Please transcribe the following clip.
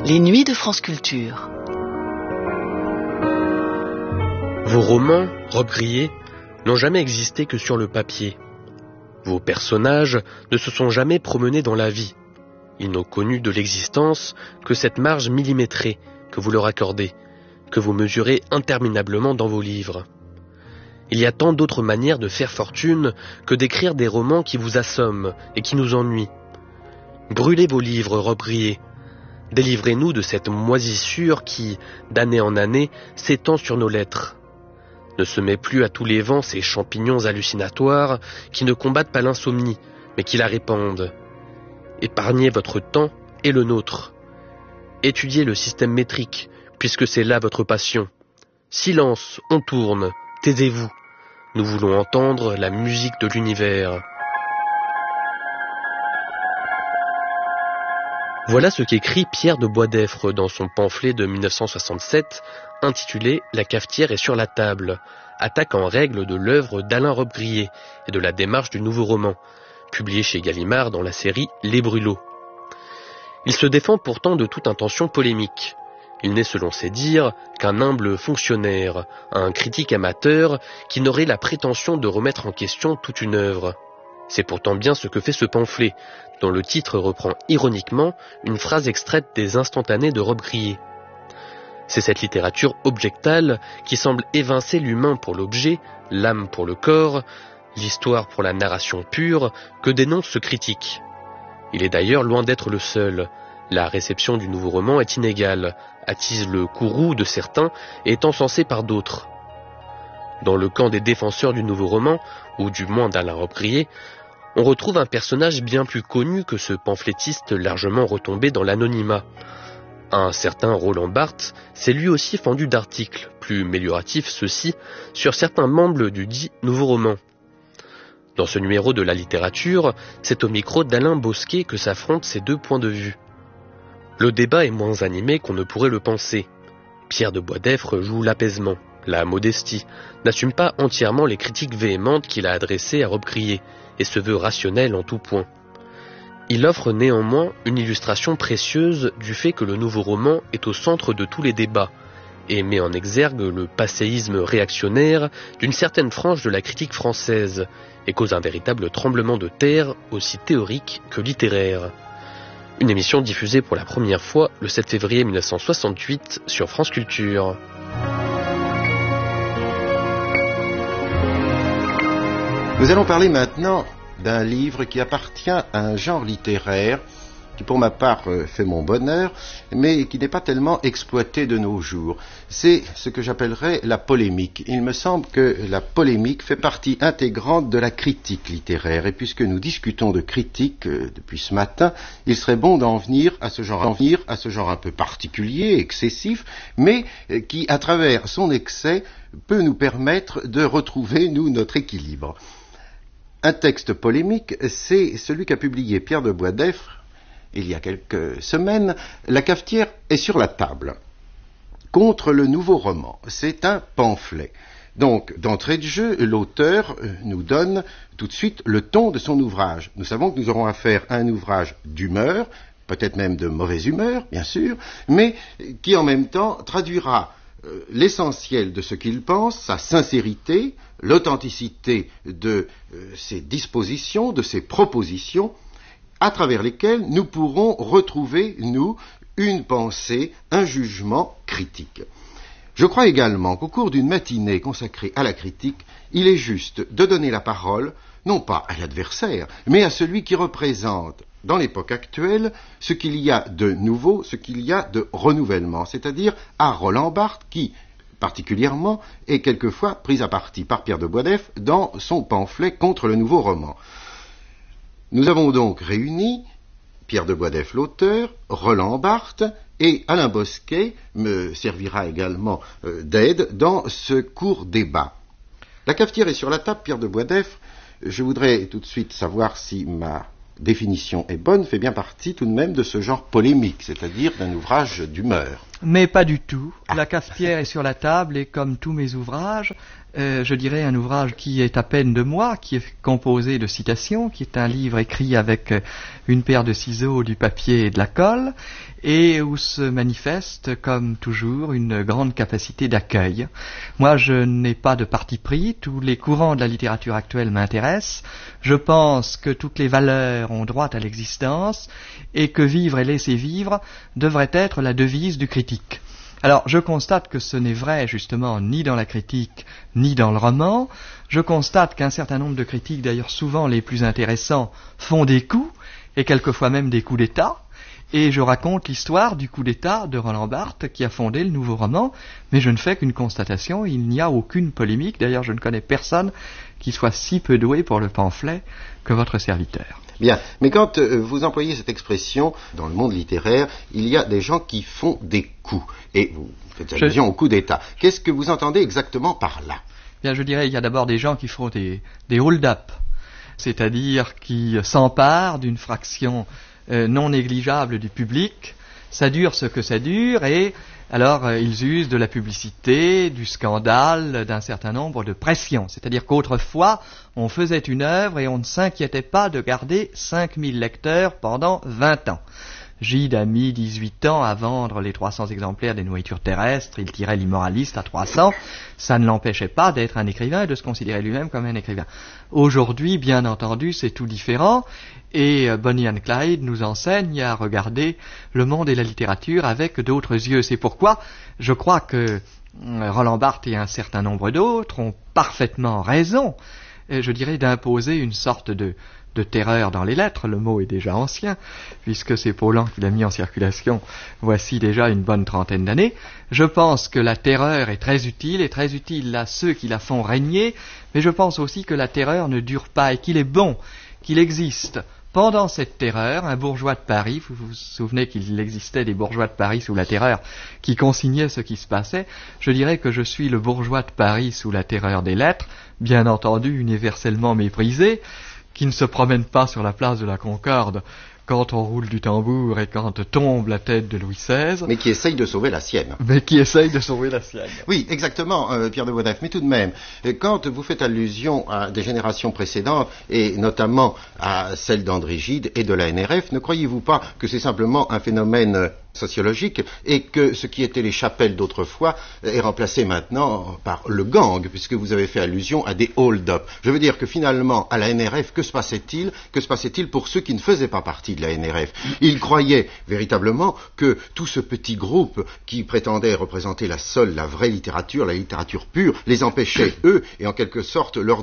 Les nuits de France Culture. Vos romans, Robe Grillée, n'ont jamais existé que sur le papier. Vos personnages ne se sont jamais promenés dans la vie. Ils n'ont connu de l'existence que cette marge millimétrée que vous leur accordez, que vous mesurez interminablement dans vos livres. Il y a tant d'autres manières de faire fortune que d'écrire des romans qui vous assomment et qui nous ennuient. Brûlez vos livres, Robe Grillée. Délivrez-nous de cette moisissure qui, d'année en année, s'étend sur nos lettres. Ne semez plus à tous les vents ces champignons hallucinatoires qui ne combattent pas l'insomnie, mais qui la répandent. Épargnez votre temps et le nôtre. Étudiez le système métrique, puisque c'est là votre passion. Silence, on tourne, taisez-vous. Nous voulons entendre la musique de l'univers. Voilà ce qu'écrit Pierre de Boisdeffre dans son pamphlet de 1967, intitulé « La cafetière est sur la table », attaque en règle de l'œuvre d'Alain Robe Grillée et de la démarche du nouveau roman, publié chez Gallimard dans la série Les Brûlots. Il se défend pourtant de toute intention polémique. Il n'est selon ses dires qu'un humble fonctionnaire, un critique amateur qui n'aurait la prétention de remettre en question toute une œuvre. C'est pourtant bien ce que fait ce pamphlet, dont le titre reprend ironiquement une phrase extraite des Instantanés de Robe Grillée. C'est cette littérature objectale qui semble évincer l'humain pour l'objet, l'âme pour le corps, l'histoire pour la narration pure, que dénonce ce critique. Il est d'ailleurs loin d'être le seul. La réception du nouveau roman est inégale, attise le courroux de certains et est encensée par d'autres. Dans le camp des défenseurs du nouveau roman, ou du moins d'Alain Robe Grillée, on retrouve un personnage bien plus connu que ce pamphlétiste largement retombé dans l'anonymat. Un certain Roland Barthes s'est lui aussi fendu d'articles, plus mélioratifs ceux-ci, sur certains membres du dit nouveau roman. Dans ce numéro de la littérature, c'est au micro d'Alain Bosquet que s'affrontent ces deux points de vue. Le débat est moins animé qu'on ne pourrait le penser. Pierre de Boisdeffre joue l'apaisement, la modestie, n'assume pas entièrement les critiques véhémentes qu'il a adressées à Robe Grillée, et se veut rationnel en tout point. Il offre néanmoins une illustration précieuse du fait que le nouveau roman est au centre de tous les débats, et met en exergue le passéisme réactionnaire d'une certaine frange de la critique française, et cause un véritable tremblement de terre, aussi théorique que littéraire. Une émission diffusée pour la première fois le 7 février 1968 sur France Culture. Nous allons parler maintenant d'un livre qui appartient à un genre littéraire qui pour ma part fait mon bonheur, mais qui n'est pas tellement exploité de nos jours. C'est ce que j'appellerais la polémique. Il me semble que la polémique fait partie intégrante de la critique littéraire, et puisque nous discutons de critique depuis ce matin, il serait bon d'en venir à ce genre un peu particulier, excessif, mais qui, à travers son excès, peut nous permettre de retrouver, nous, notre équilibre. Un texte polémique, c'est celui qu'a publié Pierre de Boisdeffre il y a quelques semaines, « La cafetière est sur la table », contre le nouveau roman. C'est un pamphlet. Donc, d'entrée de jeu, l'auteur nous donne tout de suite le ton de son ouvrage. Nous savons que nous aurons affaire à un ouvrage d'humeur, peut-être même de mauvaise humeur, bien sûr, mais qui en même temps traduira l'essentiel de ce qu'il pense, sa sincérité, l'authenticité de ses dispositions, de ses propositions, à travers lesquelles nous pourrons retrouver, nous, une pensée, un jugement critique. Je crois également qu'au cours d'une matinée consacrée à la critique, il est juste de donner la parole, non pas à l'adversaire, mais à celui qui représente, dans l'époque actuelle, ce qu'il y a de nouveau, ce qu'il y a de renouvellement, c'est-à-dire à Roland Barthes, qui, particulièrement, est quelquefois pris à partie par Pierre de Boisdeffre dans son pamphlet contre le nouveau roman. Nous avons donc réuni Pierre de Boisdeffre, l'auteur, Roland Barthes, et Alain Bosquet me servira également d'aide dans ce court débat. La cafetière est sur la table, Pierre de Boisdeffre. Je voudrais tout de suite savoir si ma définition est bonne, fait bien partie tout de même de ce genre polémique, c'est-à-dire d'un ouvrage d'humeur. Mais pas du tout. La cafetière est sur la table et comme tous mes ouvrages, je dirais un ouvrage qui est à peine de moi, qui est composé de citations, qui est un livre écrit avec une paire de ciseaux, du papier et de la colle, et où se manifeste, comme toujours, une grande capacité d'accueil. Moi, je n'ai pas de parti pris, tous les courants de la littérature actuelle m'intéressent, je pense que toutes les valeurs ont droit à l'existence, et que vivre et laisser vivre devrait être la devise du critique. Alors, je constate que ce n'est vrai, justement, ni dans la critique, ni dans le roman. Je constate qu'un certain nombre de critiques, d'ailleurs souvent les plus intéressants, font des coups, et quelquefois même des coups d'État. Et je raconte l'histoire du coup d'État de Roland Barthes, qui a fondé le nouveau roman, mais je ne fais qu'une constatation, il n'y a aucune polémique. D'ailleurs, je ne connais personne qui soit si peu doué pour le pamphlet que votre serviteur. Bien, mais quand vous employez cette expression dans le monde littéraire, il y a des gens qui font des coups, et vous faites allusion au coup d'État. Qu'est-ce que vous entendez exactement par là? Bien, je dirais, il y a d'abord des gens qui font des hold-up, c'est-à-dire qui s'emparent d'une fraction non négligeable du public. Ça dure ce que ça dure, et alors ils usent de la publicité, du scandale, d'un certain nombre de pressions. C'est-à-dire qu'autrefois, on faisait une œuvre et on ne s'inquiétait pas de garder 5000 lecteurs pendant 20 ans. Gide a mis 18 ans à vendre les 300 exemplaires des Nourritures terrestres, il tirait l'immoraliste à 300, ça ne l'empêchait pas d'être un écrivain et de se considérer lui-même comme un écrivain. Aujourd'hui, bien entendu, c'est tout différent, et Bonnie and Clyde nous enseigne à regarder le monde et la littérature avec d'autres yeux. C'est pourquoi je crois que Roland Barthes et un certain nombre d'autres ont parfaitement raison, je dirais, d'imposer une sorte de terreur dans les lettres. Le mot est déjà ancien, puisque c'est Paulan qui l'a mis en circulation voici déjà une bonne trentaine d'années. Je pense que la terreur est très utile à ceux qui la font régner, mais je pense aussi que la terreur ne dure pas et qu'il est bon qu'il existe pendant cette terreur un bourgeois de Paris. Vous vous souvenez qu'il existait des bourgeois de Paris sous la terreur qui consignaient ce qui se passait. Je dirais que je suis le bourgeois de Paris sous la terreur des lettres, bien entendu universellement méprisé, qui ne se promène pas sur la place de la Concorde quand on roule du tambour et quand tombe la tête de Louis XVI. Mais qui essaye de sauver la sienne. Oui, exactement, Pierre de Boisdeffre. Mais tout de même, quand vous faites allusion à des générations précédentes, et notamment à celle d'André Gide et de la NRF, ne croyez-vous pas que c'est simplement un phénomène sociologique et que ce qui était les chapelles d'autrefois est remplacé maintenant par le gang, puisque vous avez fait allusion à des hold-up. Je veux dire que finalement, à la NRF, que se passait-il pour ceux qui ne faisaient pas partie de la NRF? Ils croyaient véritablement que tout ce petit groupe qui prétendait représenter la vraie littérature, la littérature pure, les empêchait, eux, et en quelque sorte leur